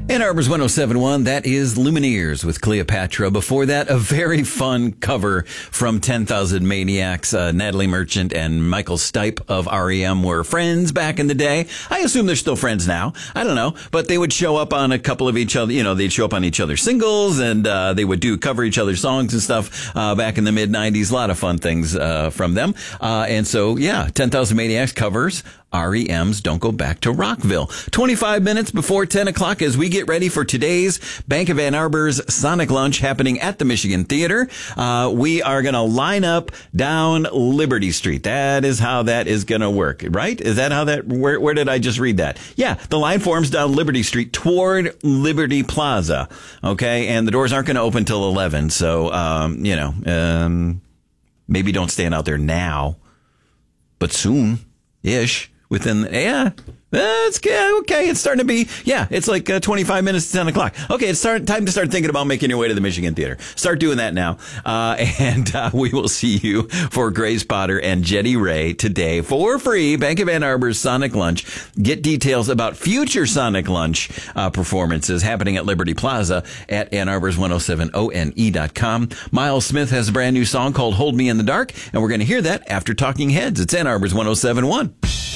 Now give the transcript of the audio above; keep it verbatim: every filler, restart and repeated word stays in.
Ann Arbor's one oh seven point one, that is Lumineers with Cleopatra. Before that, a very fun cover from ten thousand Maniacs. Uh, Natalie Merchant and Michael Stipe of R E M were friends back in the day. I assume they're still friends now. I don't know. But they would show up on a couple of each other, you know, they'd show up on each other's singles, and uh, they would do cover each other's songs and stuff uh, back in the mid nineties. A lot of fun things uh, from them. Uh, and so, yeah, ten thousand Maniacs covers R E M's Don't Go Back to Rockville. twenty-five minutes before ten o'clock as we get ready for today's Bank of Ann Arbor's Sonic Lunch happening at the Michigan Theater. Uh, we are going to line up down Liberty Street. That is how that is going to work, right? Is that how that, where, where did I just read that? Yeah, the line forms down Liberty Street toward Liberty Plaza. Okay, and the doors aren't going to open till eleven. So, um, you know, um, maybe don't stand out there now, but soon-ish. Within, yeah, that's okay. It's starting to be, yeah, it's like uh, twenty-five minutes to ten o'clock. Okay, it's start, time to start thinking about making your way to the Michigan Theater. Start doing that now. Uh, and uh, we will see you for Grace Potter and Jenny Ray today for free. Bank of Ann Arbor's Sonic Lunch. Get details about future Sonic Lunch uh, performances happening at Liberty Plaza at Ann Arbor's one oh seven O N E dot com. Miles Smith has a brand new song called Hold Me in the Dark, and we're going to hear that after Talking Heads. It's Ann Arbor's one oh seven point one.